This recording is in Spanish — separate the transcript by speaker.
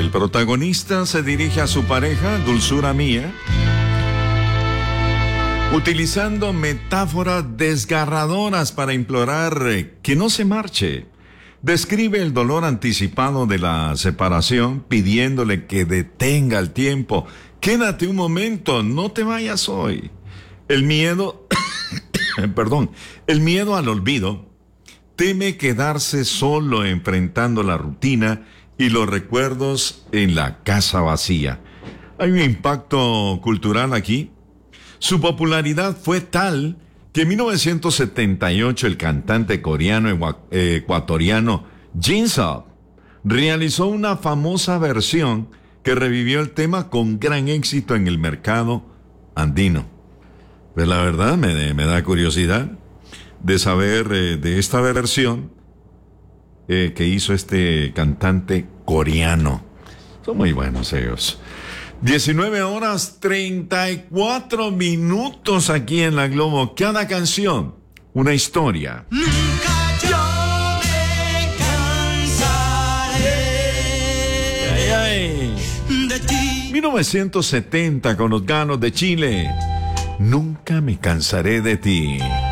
Speaker 1: El protagonista se dirige a su pareja, Dulzura Mía, utilizando metáforas desgarradoras para implorar que no se marche. Describe el dolor anticipado de la separación, pidiéndole que detenga el tiempo. Quédate un momento, no te vayas hoy. El miedo, el miedo al olvido, teme quedarse solo enfrentando la rutina y los recuerdos en la casa vacía. Hay un impacto cultural aquí. Su popularidad fue tal que en 1978 el cantante coreano ecuatoriano Jin-sub realizó una famosa versión que revivió el tema con gran éxito en el mercado andino. Pues la verdad me da curiosidad de saber de esta versión que hizo este cantante coreano. Son muy buenos ellos. 19:34 aquí en La Globo. Cada canción, una historia.
Speaker 2: Nunca yo me cansaré de ti.
Speaker 1: 1970 con los Ganos de Chile. Nunca me cansaré de ti.